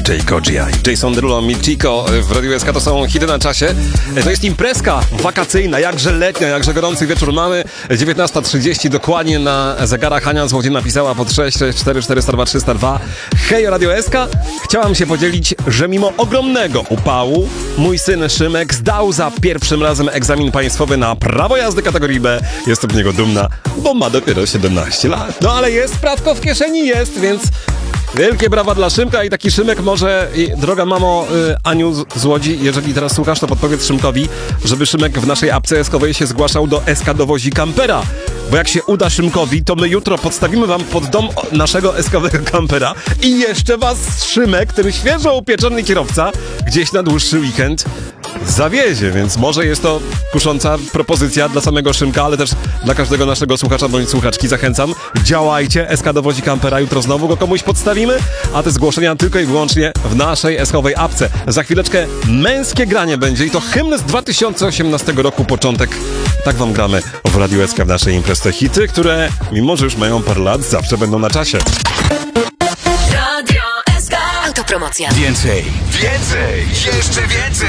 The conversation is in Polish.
DJ Gojia i Jason Derulo, Michiko w Radiu SK to są hity na czasie. To jest imprezka wakacyjna, jakże letnia, jakże gorący wieczór mamy. 19:30 dokładnie na zegarach. Hania Złodziej napisała pod 664 402 302. Hej, Radio SK. Chciałam się podzielić, że mimo ogromnego upału mój syn Szymek zdał za pierwszym razem egzamin państwowy na prawo jazdy kategorii B. Jestem z niego dumna, bo ma dopiero 17 lat. No ale jest, prawko w kieszeni jest, więc wielkie brawa dla Szymka i taki Szymek może, droga mamo Aniu z Łodzi, jeżeli teraz słuchasz, to podpowiedz Szymkowi, żeby Szymek w naszej apce SK-owej się zgłaszał do SK Dowozi Kampera. Bo jak się uda Szymkowi, to my jutro podstawimy wam pod dom naszego SK-owego kampera i jeszcze was Szymek, ten świeżo upieczony kierowca, gdzieś na dłuższy weekend zawiezie, więc może jest to kusząca propozycja dla samego Szymka, ale też dla każdego naszego słuchacza bądź słuchaczki. Zachęcam, działajcie, SK Dowozi Kampera, jutro znowu go komuś podstawimy, a te zgłoszenia tylko i wyłącznie w naszej SK-owej apce. Za chwileczkę męskie granie będzie i to hymn z 2018 roku, początek. Tak wam gramy w Radiu SK w naszej imprezie. Hity, które mimo że już mają parę lat, zawsze będą na czasie. Radio SK. Autopromocja. Więcej, jeszcze więcej.